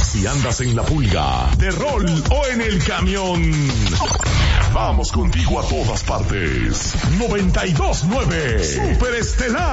Si andas en la pulga, de rol o en el camión, vamos contigo a todas partes. 92.9 Super Estelar.